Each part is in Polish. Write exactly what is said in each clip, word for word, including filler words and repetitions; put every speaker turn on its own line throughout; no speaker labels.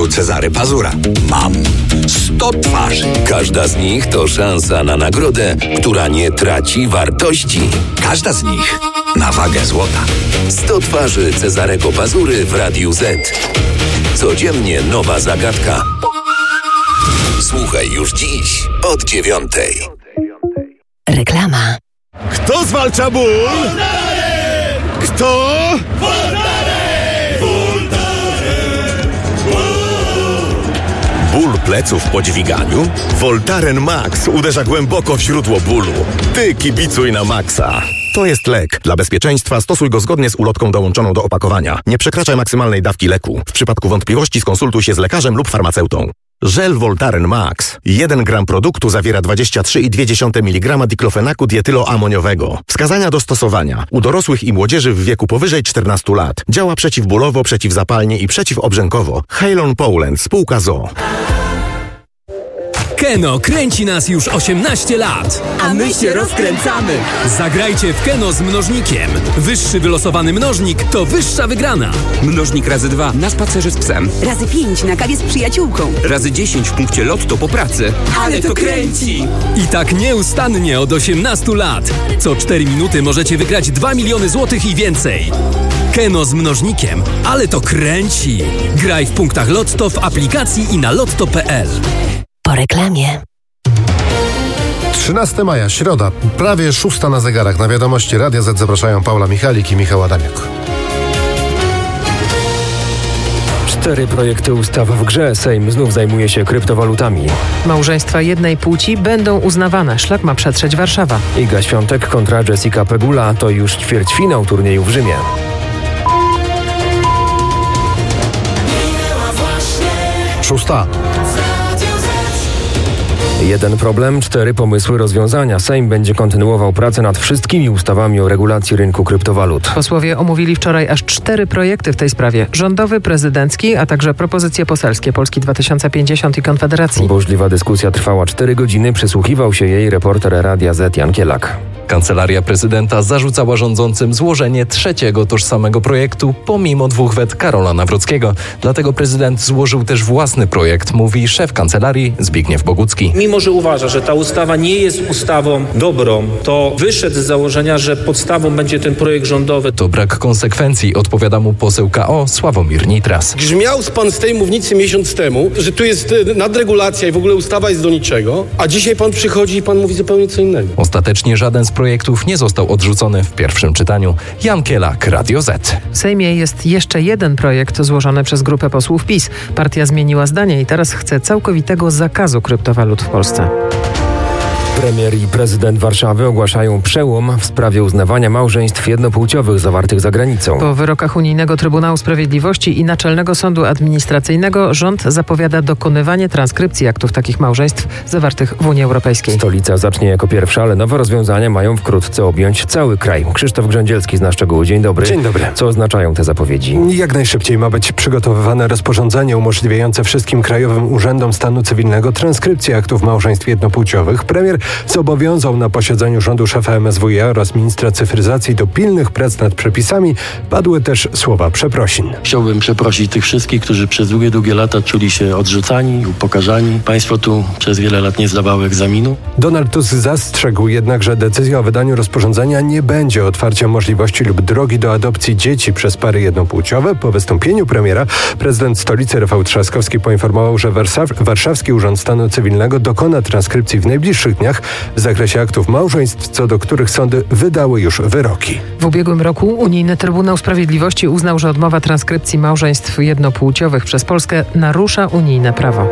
produktu Cezary Pazura. Mam sto twarzy.
Każda z nich to szansa na nagrodę, która nie traci wartości.
Każda z nich na wagę złota.
sto twarzy Cezarego Pazury w Radiu Z. Codziennie nowa zagadka. Słuchaj już dziś od dziewiątej.
Reklama.
Kto zwalcza ból? Voltaren! Kto?
Voltaren! Voltaren!
Ból pleców po dźwiganiu? Voltaren Max uderza głęboko w źródło bólu. Ty kibicuj na maksa. To jest lek. Dla bezpieczeństwa stosuj go zgodnie z ulotką dołączoną do opakowania. Nie przekraczaj maksymalnej dawki leku. W przypadku wątpliwości skonsultuj się z lekarzem lub farmaceutą. Żel Voltaren Max. jeden gram produktu zawiera dwadzieścia trzy i dwie dziesiąte miligrama diklofenaku dietyloamoniowego. Wskazania do stosowania. U dorosłych i młodzieży w wieku powyżej czternastu lat. Działa przeciwbólowo, przeciwzapalnie i przeciwobrzękowo. Halon Poland, spółka z o o.
Keno kręci nas już osiemnaście lat.
A my się rozkręcamy.
Zagrajcie w Keno z mnożnikiem. Wyższy wylosowany mnożnik to wyższa wygrana.
Mnożnik razy dwa na spacerze z psem.
Razy pięć na kawie z przyjaciółką.
Razy dziesięć w punkcie lotto po pracy.
Ale to kręci!
I tak nieustannie od osiemnastu lat. Co cztery minuty możecie wygrać dwa miliony złotych i więcej. Keno z mnożnikiem. Ale to kręci. Graj w punktach Lotto, w aplikacji i na lotto kropka p l.
Po reklamie.
trzynastego maja, środa, prawie szósta na zegarach. Na wiadomości Radia Z zapraszają Paula Michalik i Michał Adamiak.
Cztery projekty ustaw w grze. Sejm znów zajmuje się kryptowalutami.
Małżeństwa jednej płci będą uznawane. Szlak ma przetrzeć Warszawa.
Iga Świątek kontra Jessica Pegula to już ćwierćfinał turnieju w Rzymie.
Szósta.
Jeden problem, cztery pomysły rozwiązania. Sejm będzie kontynuował pracę nad wszystkimi ustawami o regulacji rynku kryptowalut.
Posłowie omówili wczoraj aż cztery projekty w tej sprawie. Rządowy, prezydencki, a także propozycje poselskie Polski dwa tysiące pięćdziesiąt i Konfederacji.
Burzliwa dyskusja trwała cztery godziny. Przysłuchiwał się jej reporter Radia Z Jan Kielak.
Kancelaria prezydenta zarzucała rządzącym złożenie trzeciego tożsamego projektu pomimo dwóch wet Karola Nawrockiego. Dlatego prezydent złożył też własny projekt, mówi szef kancelarii Zbigniew Bogucki.
Mimo że uważa, że ta ustawa nie jest ustawą dobrą, to wyszedł z założenia, że podstawą będzie ten projekt rządowy.
To brak konsekwencji, odpowiada mu poseł K O Sławomir Nitras.
Grzmiał pan z tej mównicy miesiąc temu, że tu jest nadregulacja i w ogóle ustawa jest do niczego, a dzisiaj pan przychodzi i pan mówi zupełnie co innego.
Ostatecznie żaden z projektów nie został odrzucony w pierwszym czytaniu. Jan Kielak, Radio Z.
W Sejmie jest jeszcze jeden projekt złożony przez grupę posłów PiS. Partia zmieniła zdanie i teraz chce całkowitego zakazu kryptowalut w Polsce.
Premier i prezydent Warszawy ogłaszają przełom w sprawie uznawania małżeństw jednopłciowych zawartych za granicą.
Po wyrokach Unijnego Trybunału Sprawiedliwości i Naczelnego Sądu Administracyjnego rząd zapowiada dokonywanie transkrypcji aktów takich małżeństw zawartych w Unii Europejskiej.
Stolica zacznie jako pierwsza, ale nowe rozwiązania mają wkrótce objąć cały kraj. Krzysztof Grzędzielski zna szczegóły. Dzień dobry.
Dzień dobry.
Co oznaczają te zapowiedzi?
Jak najszybciej ma być przygotowywane rozporządzenie umożliwiające wszystkim krajowym urzędom stanu cywilnego transkrypcję aktów małżeństw jednopłciowych. Premier zobowiązał na posiedzeniu rządu szefa M S W iA oraz ministra cyfryzacji do pilnych prac nad przepisami. Padły też słowa przeprosin.
Chciałbym przeprosić tych wszystkich, którzy przez długie, długie lata czuli się odrzucani, upokarzani. Państwo tu przez wiele lat nie zdawało egzaminu.
Donald Tusk zastrzegł jednak, że decyzja o wydaniu rozporządzenia nie będzie otwarciem możliwości lub drogi do adopcji dzieci przez pary jednopłciowe. Po wystąpieniu premiera prezydent stolicy Rafał Trzaskowski poinformował, że Warszaw- Warszawski Urząd Stanu Cywilnego dokona transkrypcji w najbliższych dniach w zakresie aktów małżeństw, co do których sądy wydały już wyroki.
W ubiegłym roku Unijny Trybunał Sprawiedliwości uznał, że odmowa transkrypcji małżeństw jednopłciowych przez Polskę narusza unijne prawo.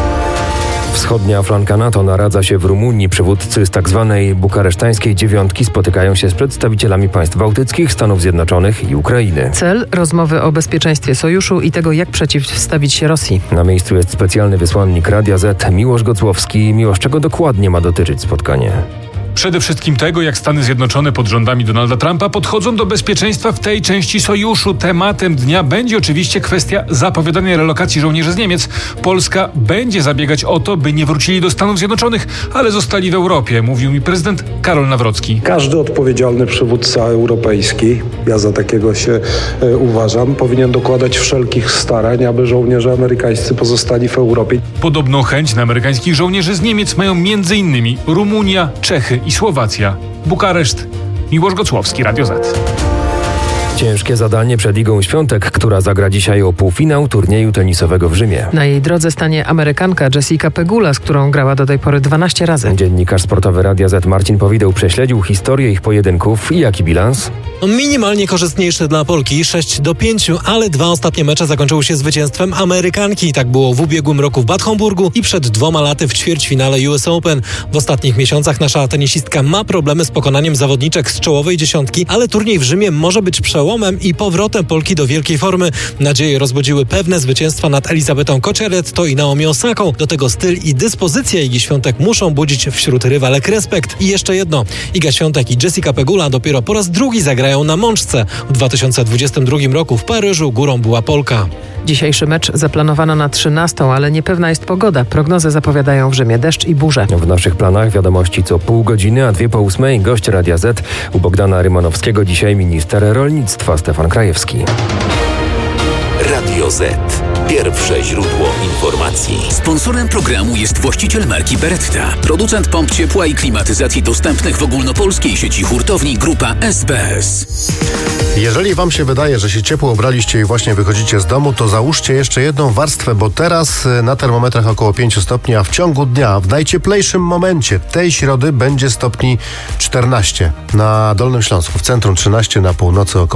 Wschodnia flanka NATO naradza się w Rumunii. Przywódcy z tzw. bukaresztańskiej dziewiątki spotykają się z przedstawicielami państw bałtyckich, Stanów Zjednoczonych i Ukrainy.
Cel rozmowy o bezpieczeństwie sojuszu i tego, jak przeciwstawić się Rosji.
Na miejscu jest specjalny wysłannik Radia Z Miłosz Gocłowski. Miłosz, czego dokładnie ma dotyczyć spotkanie?
Przede wszystkim tego, jak Stany Zjednoczone pod rządami Donalda Trumpa podchodzą do bezpieczeństwa w tej części sojuszu. Tematem dnia będzie oczywiście kwestia zapowiadanej relokacji żołnierzy z Niemiec. Polska będzie zabiegać o to, by nie wrócili do Stanów Zjednoczonych, ale zostali w Europie, mówił mi prezydent Karol Nawrocki.
Każdy odpowiedzialny przywódca europejski, ja za takiego się e, uważam, powinien dokładać wszelkich starań, aby żołnierze amerykańscy pozostali w Europie.
Podobną chęć na amerykańskich żołnierzy z Niemiec mają między innymi Rumunia, Czechy i Słowacja. Bukareszt, Miłosz Gocłowski, Radio Z.
Ciężkie zadanie przed Igą Świątek, która zagra dzisiaj o półfinał turnieju tenisowego w Rzymie.
Na jej drodze stanie Amerykanka Jessica Pegula, z którą grała do tej pory dwanaście razy.
Dziennikarz sportowy Radia Z Marcin Powideł prześledził historię ich pojedynków i jaki bilans?
Minimalnie korzystniejszy dla Polki, sześć do pięciu, ale dwa ostatnie mecze zakończyły się zwycięstwem Amerykanki. Tak było w ubiegłym roku w Bad Homburgu i przed dwoma laty w ćwierćfinale U S Open. W ostatnich miesiącach nasza tenisistka ma problemy z pokonaniem zawodniczek z czołowej dziesiątki, ale turniej w Rzymie może być przełomem i powrotem Polki do wielkiej formy. Nadzieje rozbudziły pewne zwycięstwa nad Elizabetą Kocheretto i Naomi Osaką. Do tego styl i dyspozycja Igi Świątek muszą budzić wśród rywalek respekt. I jeszcze jedno. Iga Świątek i Jessica Pegula dopiero po raz drugi zagrają na Mączce. W dwa tysiące dwudziestym drugim roku w Paryżu górą była Polka.
Dzisiejszy mecz zaplanowano na trzynastą, ale niepewna jest pogoda. Prognozy zapowiadają w Rzymie deszcz i burze.
W naszych planach wiadomości co pół godziny, a dwie po ósmej gość Radia Z. U Bogdana Rymanowskiego dzisiaj minister rolnictwa Stefan Krajewski.
Radio Z. Pierwsze źródło informacji.
Sponsorem programu jest właściciel marki Beretta, producent pomp ciepła i klimatyzacji dostępnych w ogólnopolskiej sieci hurtowni Grupa S B S.
Jeżeli wam się wydaje, że się ciepło ubraliście i właśnie wychodzicie z domu, to załóżcie jeszcze jedną warstwę, bo teraz na termometrach około pięć stopni, a w ciągu dnia, w najcieplejszym momencie tej środy będzie stopni czternaście. Na Dolnym Śląsku, w centrum trzynaście, na północy około